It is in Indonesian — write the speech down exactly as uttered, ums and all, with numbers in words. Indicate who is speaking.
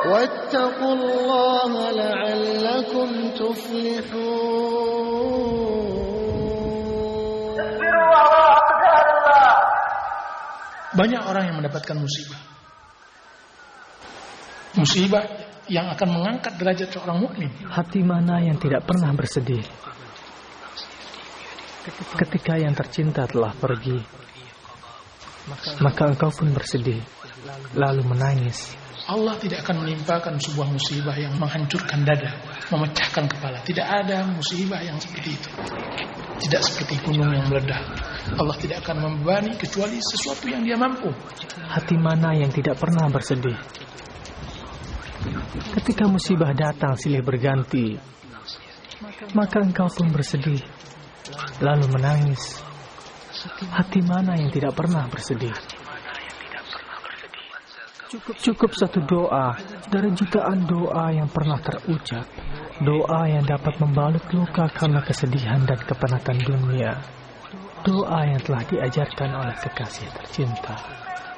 Speaker 1: واتقوا الله لعلكم تفلحون.
Speaker 2: Banyak orang yang mendapatkan musibah. Musibah yang akan mengangkat derajat seorang mukmin.
Speaker 3: Hati mana yang tidak pernah bersedih ketika yang tercinta telah pergi, maka engkau pun bersedih, lalu menangis.
Speaker 2: Allah tidak akan menimpakan sebuah musibah yang menghancurkan dada, memecahkan kepala. Tidak ada musibah yang seperti itu. Tidak seperti gunung yang meledak. Allah tidak akan membebani kecuali sesuatu yang dia mampu.
Speaker 3: Hati mana yang tidak pernah bersedih ketika musibah datang silih berganti, maka engkau pun bersedih, lalu menangis. Hati mana yang tidak pernah bersedih? Cukup, cukup satu doa dari jutaan doa yang pernah terucap. Doa yang dapat membalut luka karena kesedihan dan kepenatan dunia. Doa yang telah diajarkan oleh kekasih tercinta.